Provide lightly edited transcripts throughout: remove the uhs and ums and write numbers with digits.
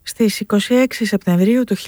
Στις 26 Σεπτεμβρίου του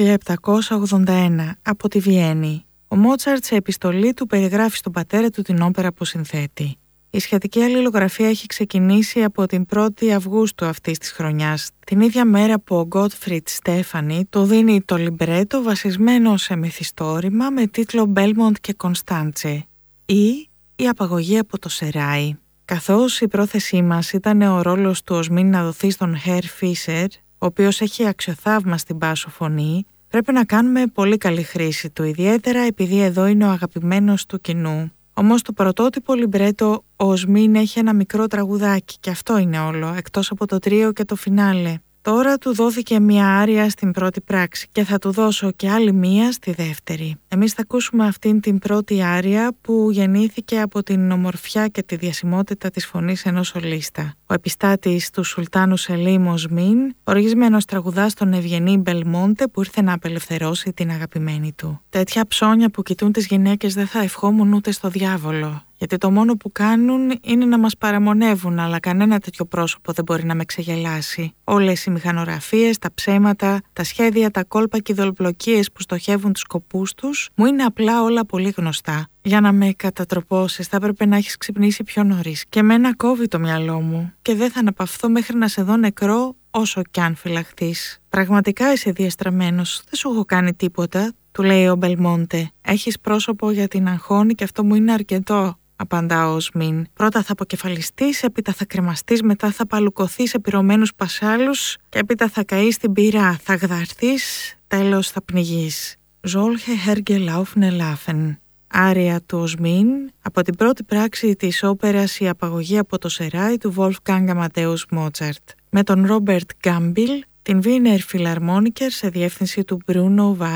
1781 από τη Βιέννη, ο Μότσαρτ σε επιστολή του περιγράφει στον πατέρα του την όπερα που συνθέτει. Η σχετική αλληλογραφία έχει ξεκινήσει από την 1η Αυγούστου αυτής της χρονιάς, την ίδια μέρα που ο Γκότφριντ Στέφανι του δίνει το λιμπρέτο βασισμένο σε μυθιστόρημα με τίτλο «Μπέλμοντ και Κωνστάντσε» ή «Η απαγωγή από το Σεράι». Καθώς η πρόθεσή μας ήταν ο ρόλος του Οσμίν να δοθεί στον Herr Fischer, ο οποίος έχει αξιοθαύμαστη μπάσο φωνή, πρέπει να κάνουμε πολύ καλή χρήση του, ιδιαίτερα επειδή εδώ είναι ο αγαπημένος του κοινού. Όμως το πρωτότυπο λιμπρέτο, ο Οσμίν έχει ένα μικρό τραγουδάκι και αυτό είναι όλο, εκτός από το τρίο και το φινάλε. Τώρα του δόθηκε μία άρια στην πρώτη πράξη και θα του δώσω και άλλη μία στη δεύτερη. Εμείς θα ακούσουμε αυτήν την πρώτη άρια που γεννήθηκε από την ομορφιά και τη διασημότητα της φωνής ενός σολίστα. Ο επιστάτης του Σουλτάνου Σελίμ Οσμίν, οργισμένος τραγουδάς τον Ευγενή Μπελμόντε που ήρθε να απελευθερώσει την αγαπημένη του. Τέτοια ψώνια που κοιτούν τις γυναίκες δεν θα ευχόμουν ούτε στο διάβολο. Γιατί το μόνο που κάνουν είναι να μας παραμονεύουν, αλλά κανένα τέτοιο πρόσωπο δεν μπορεί να με ξεγελάσει. Όλες οι μηχανογραφίες, τα ψέματα, τα σχέδια, τα κόλπα και οι δολοπλοκίες που στοχεύουν τους σκοπούς τους, μου είναι απλά όλα πολύ γνωστά. Για να με κατατροπώσεις θα έπρεπε να έχεις ξυπνήσει πιο νωρίς. Και εμένα κόβει το μυαλό μου και δεν θα αναπαυθώ μέχρι να σε δω νεκρό όσο κι αν φυλαχθείς. Πραγματικά είσαι διαστραμμένος, δεν σου έχω κάνει τίποτα, του λέει ο Μπελμόντε. Έχεις πρόσωπο για την αγχώνη και αυτό μου είναι αρκετό, απαντά ο Οσμίν. Πρώτα θα αποκεφαλιστείς, έπειτα θα κρεμαστείς, μετά θα παλουκωθείς σε πυρωμένους πασάλους και έπειτα θα καείς στην πυρά, θα γδαρθείς, τέλος θα πνιγείς. Ζόλχε Χέργκε Λάουφνε Λάφεν. Άρια του Οσμίν από την πρώτη πράξη της όπερας «Η απαγωγή από το Σεράι» του Wolfgang Amadeus Mozart, με τον Ρόμπερτ Γκάμπιλ, την Wiener Philharmoniker σε διεύθυνση του Bruno Weiss.